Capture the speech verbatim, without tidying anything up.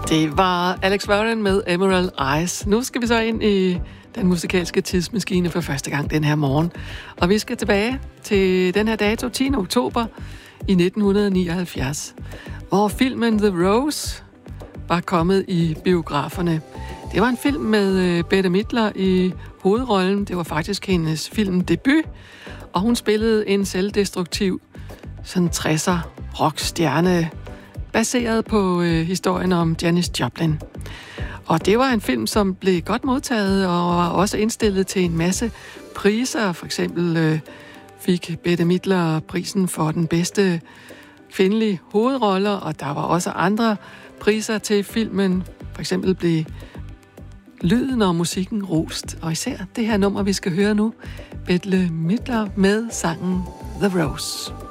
Det var Alex Warren med Emerald Eyes. Nu skal vi så ind i den musikalske tidsmaskine for første gang den her morgen. Og vi skal tilbage til den her dato, tiende oktober i nitten nioghalvfjerds, hvor filmen The Rose var kommet i biograferne. Det var en film med Bette Midler i hovedrollen. Det var faktisk hendes filmdebut, og hun spillede en selvdestruktiv sådan tresser rockstjerne, baseret på øh, historien om Janis Joplin. Og det var en film, som blev godt modtaget og var også indstillet til en masse priser. For eksempel øh, fik Bette Midler prisen for den bedste kvindelige hovedroller, og der var også andre priser til filmen. For eksempel blev lyden og musikken rost, og især det her nummer, vi skal høre nu, Bette Midler med sangen The Rose.